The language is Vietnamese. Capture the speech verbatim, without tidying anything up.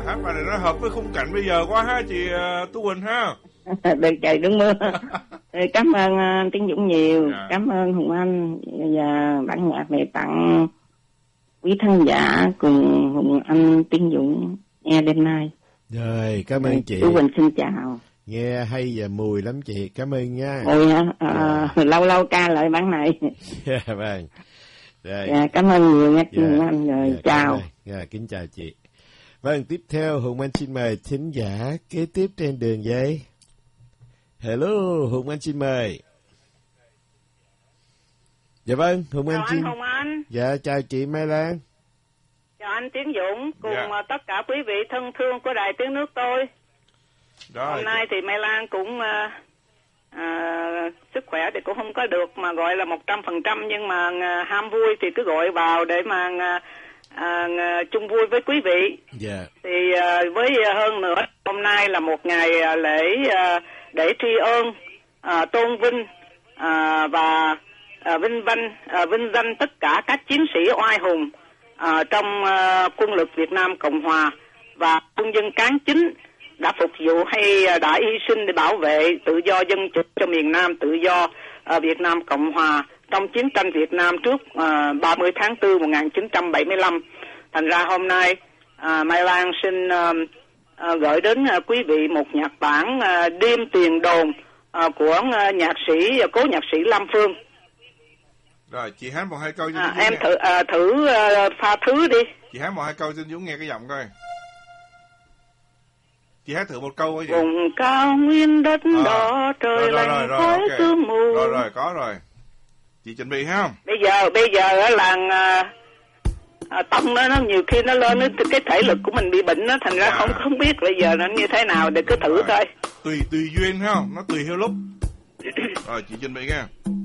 hát bài này nó hợp với khung cảnh bây giờ quá ha chị uh, Tú Quỳnh ha. Được trời đứng mưa. Cảm ơn uh, Tiến Dũng nhiều, dạ. Cảm ơn Hùng Anh và bản nhạc này tặng quý khán giả cùng Hùng Anh Tiến Dũng nghe đêm nay. Rồi, cảm ơn chị. Tú Quỳnh xin chào. Nghe hay và mùi lắm chị, cảm ơn nha. Ôi hả? À, yeah. Lâu lâu ca lại bản này. Yeah, vâng. Rồi. Yeah, cảm ơn nhiều nha chị yeah. Anh rồi yeah, chào. Yeah, kính chào chị. Vâng, tiếp theo Hùng Anh xin mời thính giả kế tiếp trên đường dây. Hello, Hùng Anh xin mời. Dạ vâng, Hùng Anh xin. Chào anh Hùng Anh. Dạ, chào chị Mai Lan. Chào anh Tiến Dũng cùng dạ. tất cả quý vị thân thương của Đài Tiếng Nước tôi. Rồi. Hôm nay thì Mai Lan cũng uh, uh, sức khỏe thì cũng không có được mà gọi là một trăm phần trăm, nhưng mà uh, ham vui thì cứ gọi vào để mà uh, uh, chung vui với quý vị. Yeah. Thì uh, với hơn nữa, hôm nay là một ngày uh, lễ uh, để tri ân, uh, tôn vinh uh, và uh, vinh danh uh, vinh danh tất cả các chiến sĩ oai hùng uh, trong uh, quân lực Việt Nam Cộng Hòa và quân dân cán chính đã phục vụ hay đã hy sinh để bảo vệ tự do dân chủ cho miền Nam tự do uh, Việt Nam Cộng Hòa trong chiến tranh Việt Nam trước uh, ba mươi tháng tư một nghìn chín trăm bảy mươi lăm. Thành ra hôm nay uh, Mai Lan xin uh, uh, gửi đến uh, quý vị một nhạc bản uh, Đêm Tiền Đồn uh, của uh, nhạc sĩ uh, cố nhạc sĩ Lam Phương. Rồi chị hát một hai câu cho à, em thử uh, thử uh, pha thứ đi. Chị hát một hai câu cho Dũng nghe cái giọng coi. Chị hát thử một câu thôi chị. Vùng cao nguyên đất à, đỏ trời lạnh khói sương mù. Rồi rồi có rồi. Chị chuẩn bị ha. Bây giờ bây giờ ở làng à, Tông nó, nó nhiều khi nó lên nó, cái thể lực của mình bị bệnh nó thành ra à. không không biết bây giờ nó như thế nào để cứ thử coi. Tùy tùy duyên ha, nó tùy theo lúc. Rồi chị chuẩn bị nha.